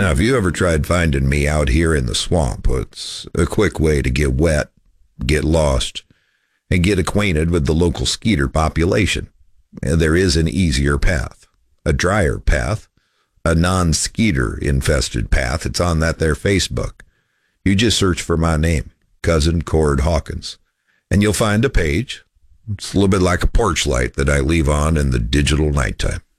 Now, if you ever tried finding me out here in the swamp, it's a quick way to get wet, get lost, and get acquainted with the local skeeter population. And there is an easier path, a drier path, a non-skeeter infested path. It's on that there Facebook. You just search for my name, Cousin Cord Hawkins, and you'll find a page. It's a little bit like a porch light that I leave on in the digital nighttime.